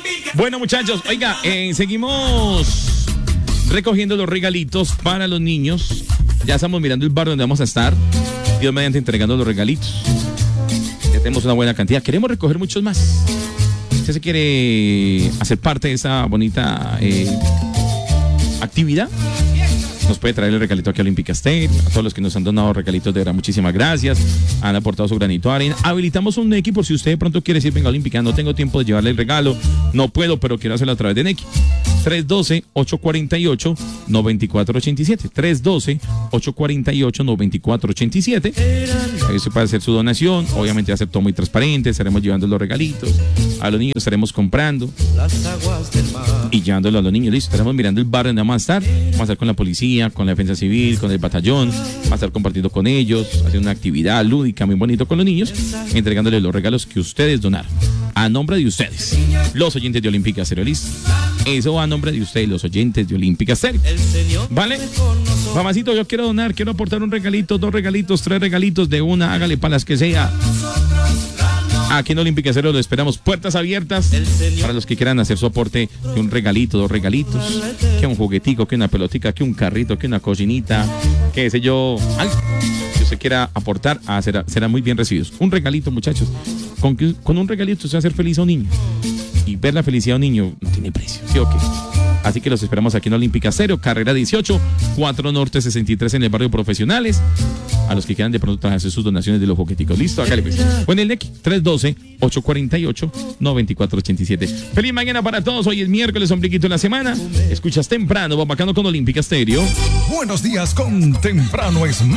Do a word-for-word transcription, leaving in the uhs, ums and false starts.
Bueno, muchachos, oiga, eh, seguimos recogiendo los regalitos para los niños. Ya estamos mirando el barrio donde vamos a estar. Dios mediante entregando los regalitos. Ya tenemos una buena cantidad. Queremos recoger muchos más. ¿Usted se quiere hacer parte de esa bonita eh, actividad? Nos puede traer el regalito aquí a Olímpica Estéreo. A todos los que nos han donado regalitos, de verdad, muchísimas gracias. Han aportado su granito de arena. Habilitamos un Nequi por si usted de pronto quiere decir, venga, Olímpica, no tengo tiempo de llevarle el regalo, no puedo, pero quiero hacerlo a través de Nequi. tres uno dos, ocho cuatro ocho, nueve cuatro ocho siete. tres uno dos, ocho cuatro ocho, nueve cuatro ocho siete. Ahí se puede hacer su donación. Obviamente va a ser todo muy transparente. Estaremos llevando los regalitos. A los niños estaremos comprando y llevándolo a los niños. Listo, estaremos mirando el barrio donde vamos a estar. Vamos a estar con la policía, con la defensa civil, con el batallón. Vamos a estar compartiendo con ellos, haciendo una actividad lúdica muy bonito con los niños, entregándoles los regalos que ustedes donaron. A nombre de ustedes, los oyentes de Olímpica Estéreo. Listo. Eso va a nombre de ustedes, los oyentes de Olímpica Estéreo. ¿Vale? Mamacito, yo quiero donar, quiero aportar un regalito, dos regalitos, tres regalitos de una, hágale para las que sea. Aquí en Olímpica Estéreo lo esperamos, puertas abiertas para los que quieran hacer su aporte, que un regalito, dos regalitos, que un juguetico, que una pelotica, que un carrito, que una cocinita, que sé yo, algo que usted quiera aportar, ah, será, será muy bien recibidos. Un regalito, muchachos, con, con un regalito usted va a hacer feliz a un niño, y ver la felicidad de un niño no tiene precio, ¿sí o qué? Así que los esperamos aquí en Olímpica Estéreo, carrera dieciocho, cuatro Norte sesenta y tres en el barrio Profesionales. A los que quieran de pronto hacer sus donaciones de los jugueticos. Listo, hágale pues. Bueno, el Nequi, tres uno dos, ocho cuatro ocho, nueve cuatro ocho siete. Feliz mañana para todos. Hoy es miércoles, ombliguito de la semana. Escuchas temprano, Bambacano con Olímpica Estéreo. Buenos días con Temprano es más.